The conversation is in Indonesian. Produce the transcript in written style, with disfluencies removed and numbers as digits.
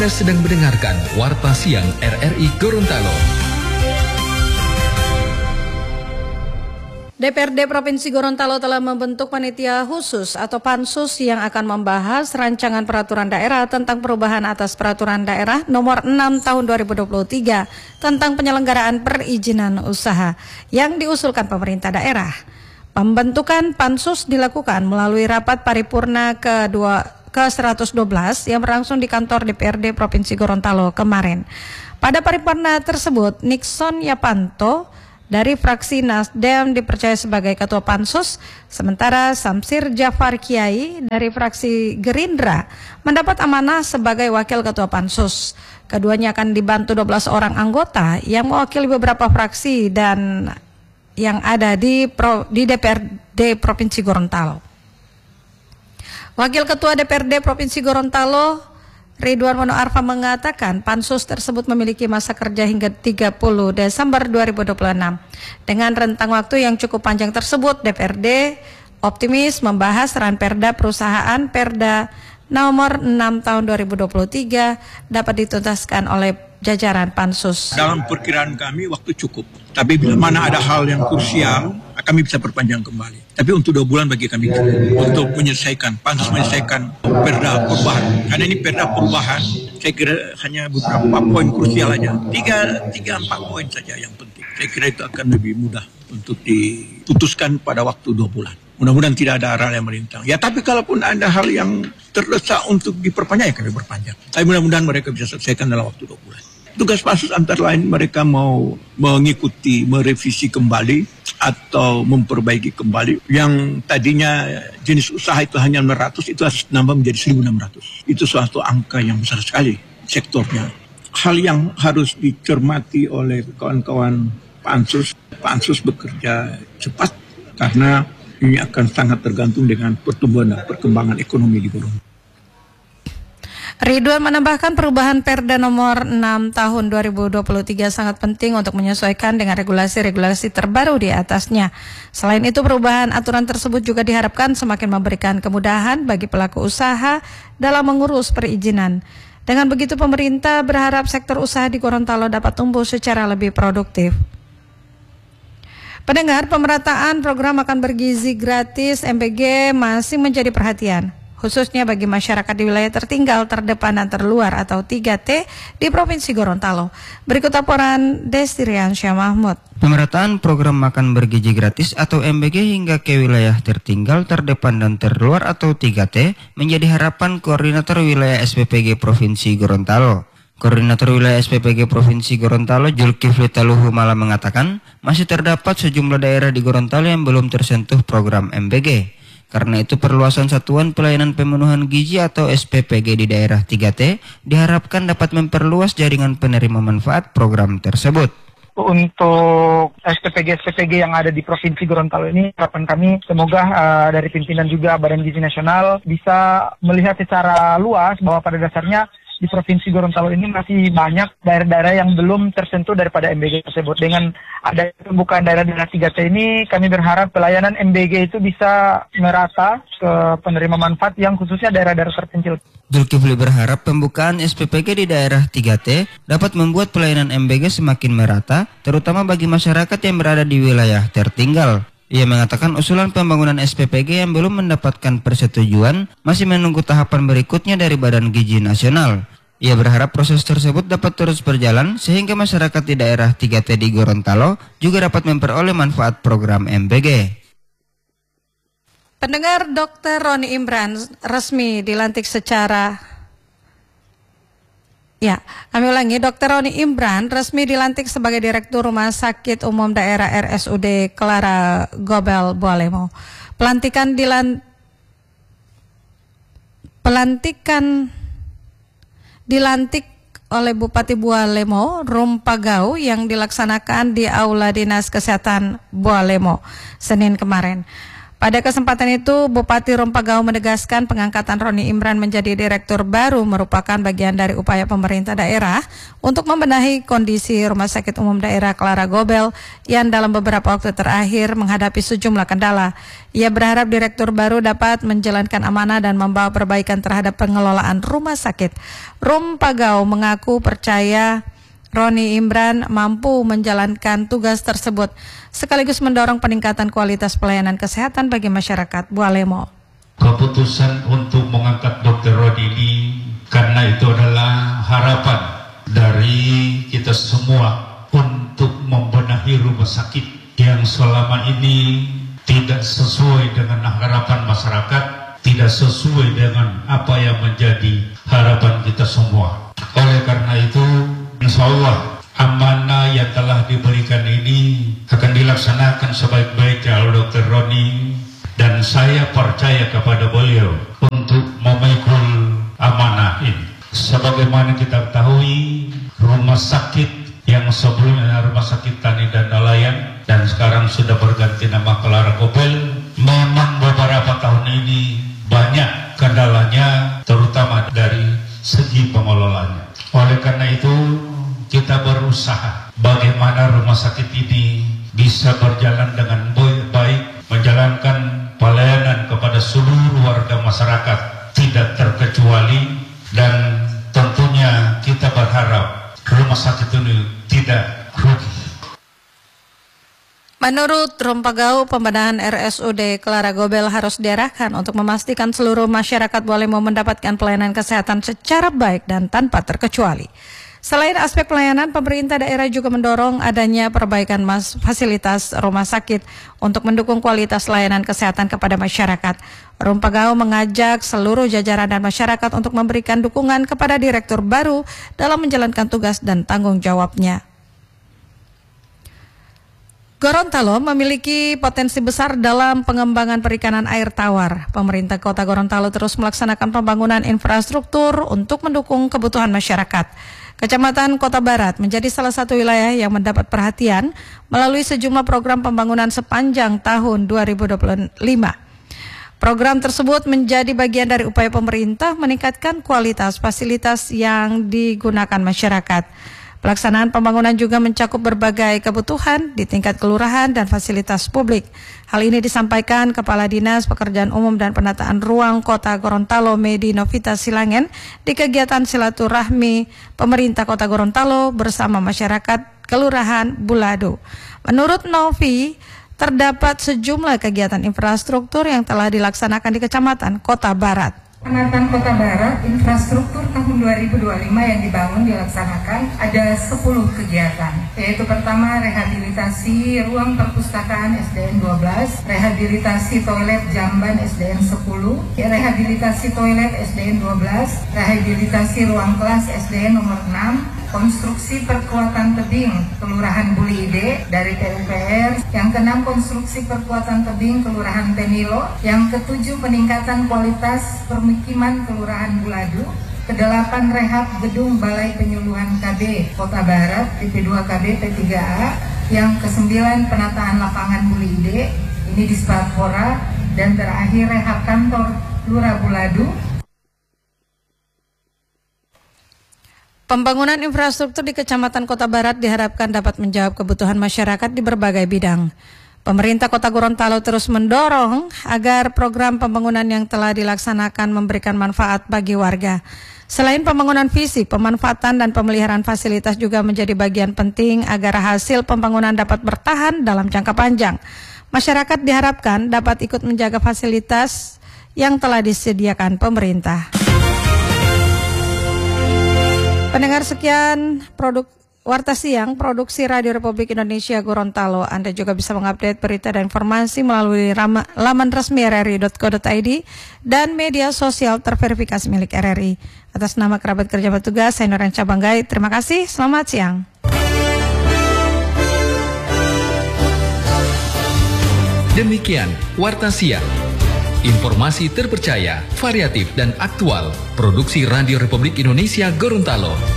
Anda sedang mendengarkan Warta Siang RRI Gorontalo. DPRD Provinsi Gorontalo telah membentuk panitia khusus atau pansus yang akan membahas rancangan peraturan daerah tentang perubahan atas peraturan daerah nomor 6 tahun 2023 tentang penyelenggaraan perizinan usaha yang diusulkan pemerintah daerah. Pembentukan pansus dilakukan melalui rapat paripurna ke-112 yang berlangsung di kantor DPRD Provinsi Gorontalo kemarin. Pada paripurna tersebut, Nixon Yapanto dari fraksi Nasdem dipercaya sebagai ketua pansus, sementara Samsir Jafar Kiai dari fraksi Gerindra mendapat amanah sebagai wakil ketua pansus. Keduanya akan dibantu 12 orang anggota yang mewakili beberapa fraksi dan yang ada di DPRD Provinsi Gorontalo. Wakil Ketua DPRD Provinsi Gorontalo, Ridwan Mono Arfa mengatakan pansus tersebut memiliki masa kerja hingga 30 Desember 2026. Dengan rentang waktu yang cukup panjang tersebut, DPRD optimis membahas ranperda perusahaan Perda nomor 6 tahun 2023 dapat dituntaskan oleh jajaran pansus. Dalam perkiraan kami waktu cukup, tapi bila mana ada hal yang krusial, kami bisa perpanjang kembali. Tapi untuk 2 bulan bagi kami cukup untuk menyelesaikan, pansus menyelesaikan perda perubahan. Karena ini perda perubahan, saya kira hanya beberapa poin krusial aja. 3-4 poin saja yang penting. Saya kira itu akan lebih mudah untuk diputuskan pada waktu 2 bulan. Mudah-mudahan tidak ada hal yang melintang. Ya, tapi kalaupun ada hal yang terdesak untuk diperpanjang, ya kami perpanjang. Tapi mudah-mudahan mereka bisa selesaikan dalam waktu 2 bulan. Tugas pansus antara lain mereka mau mengikuti, merevisi kembali atau memperbaiki kembali. Yang tadinya jenis usaha itu hanya 600, itu harus nambah menjadi 1.600. Itu suatu angka yang besar sekali sektornya. Hal yang harus dicermati oleh kawan-kawan pansus bekerja cepat karena ini akan sangat tergantung dengan pertumbuhan dan perkembangan ekonomi di Gorontalo. Ridwan menambahkan perubahan Perda nomor 6 tahun 2023 sangat penting untuk menyesuaikan dengan regulasi-regulasi terbaru di atasnya. Selain itu, perubahan aturan tersebut juga diharapkan semakin memberikan kemudahan bagi pelaku usaha dalam mengurus perizinan. Dengan begitu, pemerintah berharap sektor usaha di Gorontalo dapat tumbuh secara lebih produktif. Pendengar, pemerataan program makan bergizi gratis MBG masih menjadi perhatian, khususnya bagi masyarakat di wilayah tertinggal, terdepan, dan terluar atau 3T di Provinsi Gorontalo. Berikut laporan Destirian Syah Mahmud. Pemerataan program makan bergizi gratis atau MBG hingga ke wilayah tertinggal, terdepan, dan terluar atau 3T menjadi harapan Koordinator Wilayah SPPG Provinsi Gorontalo. Koordinator Wilayah SPPG Provinsi Gorontalo, Zulkifli Taluhu Malam mengatakan masih terdapat sejumlah daerah di Gorontalo yang belum tersentuh program MBG. Karena itu perluasan Satuan Pelayanan Pemenuhan Gizi atau SPPG di daerah 3T diharapkan dapat memperluas jaringan penerima manfaat program tersebut. Untuk SPPG yang ada di Provinsi Gorontalo ini, harapan kami semoga dari pimpinan juga Badan Gizi Nasional bisa melihat secara luas bahwa pada dasarnya di Provinsi Gorontalo ini masih banyak daerah-daerah yang belum tersentuh daripada MBG tersebut. Dengan ada pembukaan daerah-daerah 3T ini, kami berharap pelayanan MBG itu bisa merata ke penerima manfaat yang khususnya daerah-daerah terpencil. Zulkifli berharap pembukaan SPPG di daerah 3T dapat membuat pelayanan MBG semakin merata, terutama bagi masyarakat yang berada di wilayah tertinggal. Ia mengatakan usulan pembangunan SPPG yang belum mendapatkan persetujuan masih menunggu tahapan berikutnya dari Badan Gizi Nasional. Ia berharap proses tersebut dapat terus berjalan sehingga masyarakat di daerah 3T di Gorontalo juga dapat memperoleh manfaat program MBG. Pendengar, Dr. Roni Imran resmi dilantik secara kami ulangi, Dr. Roni Imran resmi dilantik sebagai Direktur Rumah Sakit Umum Daerah RSUD Clara Gobel Bualemo. Dilantik oleh Bupati Bualemo, Rumpagau, yang dilaksanakan di Aula Dinas Kesehatan Bualemo Senin kemarin. Pada kesempatan itu, Bupati Rompagau menegaskan pengangkatan Roni Imran menjadi direktur baru merupakan bagian dari upaya pemerintah daerah untuk membenahi kondisi Rumah Sakit Umum Daerah Clara Gobel yang dalam beberapa waktu terakhir menghadapi sejumlah kendala. Ia berharap direktur baru dapat menjalankan amanah dan membawa perbaikan terhadap pengelolaan rumah sakit. Rompagau mengaku percaya Roni Imran mampu menjalankan tugas tersebut, sekaligus mendorong peningkatan kualitas pelayanan kesehatan bagi masyarakat Bualemo. Keputusan untuk mengangkat Dr. Roni ini karena itu adalah harapan dari kita semua untuk membenahi rumah sakit yang selama ini tidak sesuai dengan harapan masyarakat, tidak sesuai dengan apa yang menjadi harapan kita semua. Oleh karena itu, insya Allah amanah yang telah diberikan ini akan dilaksanakan sebaik-baiknya oleh Dr. Roni, dan saya percaya kepada beliau untuk memikul amanah ini. Sebagaimana kita ketahui, rumah sakit yang sebelumnya Rumah Sakit Tani dan Nelayan dan sekarang sudah berganti nama Clara Gobel, memang beberapa tahun ini banyak kendalanya, terutama dari segi pengelolaannya. Oleh karena itu, kita berusaha bagaimana rumah sakit ini bisa berjalan dengan baik, menjalankan pelayanan kepada seluruh warga masyarakat tidak terkecuali, dan tentunya kita berharap rumah sakit ini tidak rugi. Menurut Rompagau, pembenahan RSUD Clara Gobel harus diarahkan untuk memastikan seluruh masyarakat Bualemo mendapatkan pelayanan kesehatan secara baik dan tanpa terkecuali. Selain aspek pelayanan, pemerintah daerah juga mendorong adanya perbaikan fasilitas rumah sakit untuk mendukung kualitas layanan kesehatan kepada masyarakat. Rompagau mengajak seluruh jajaran dan masyarakat untuk memberikan dukungan kepada direktur baru dalam menjalankan tugas dan tanggung jawabnya. Gorontalo memiliki potensi besar dalam pengembangan perikanan air tawar. Pemerintah Kota Gorontalo terus melaksanakan pembangunan infrastruktur untuk mendukung kebutuhan masyarakat. Kecamatan Kota Barat menjadi salah satu wilayah yang mendapat perhatian melalui sejumlah program pembangunan sepanjang tahun 2025. Program tersebut menjadi bagian dari upaya pemerintah meningkatkan kualitas fasilitas yang digunakan masyarakat. Pelaksanaan pembangunan juga mencakup berbagai kebutuhan di tingkat kelurahan dan fasilitas publik. Hal ini disampaikan Kepala Dinas Pekerjaan Umum dan Penataan Ruang Kota Gorontalo Medi Novita Silangen di kegiatan silaturahmi pemerintah Kota Gorontalo bersama masyarakat Kelurahan Bulado. Menurut Novi, terdapat sejumlah kegiatan infrastruktur yang telah dilaksanakan di Kecamatan Kota Barat. Penataan Kota Barat, infrastruktur tahun 2025 yang dilaksanakan ada 10 kegiatan, yaitu pertama rehabilitasi ruang perpustakaan SDN 12, rehabilitasi toilet Jamban SDN 10, rehabilitasi toilet SDN 12, rehabilitasi ruang kelas SDN nomor 6, konstruksi perkuatan tebing Kelurahan Buliide dari PUPR, yang ke-6 konstruksi perkuatan tebing Kelurahan Tenilo, yang ke-7 peningkatan kualitas permukiman Kelurahan Bulado, ke-8 rehab gedung Balai Penyuluhan KB Kota Barat PP2KB P3A, yang ke-9 penataan lapangan Buliide, ini di Spatfora, dan terakhir rehab kantor Lurah Bulado. Pembangunan infrastruktur di Kecamatan Kota Barat diharapkan dapat menjawab kebutuhan masyarakat di berbagai bidang. Pemerintah Kota Gorontalo terus mendorong agar program pembangunan yang telah dilaksanakan memberikan manfaat bagi warga. Selain pembangunan fisik, pemanfaatan dan pemeliharaan fasilitas juga menjadi bagian penting agar hasil pembangunan dapat bertahan dalam jangka panjang. Masyarakat diharapkan dapat ikut menjaga fasilitas yang telah disediakan pemerintah. Pendengar, sekian Warta Siang Produksi Radio Republik Indonesia Gorontalo. Anda juga bisa mengupdate berita dan informasi melalui laman resmi rri.co.id dan media sosial terverifikasi milik RRI. Atas nama kerabat kerja petugas, saya Nuran Cabanggai. Terima kasih, selamat siang. Demikian Warta Siang. Informasi terpercaya, variatif dan aktual. Produksi Radio Republik Indonesia Gorontalo.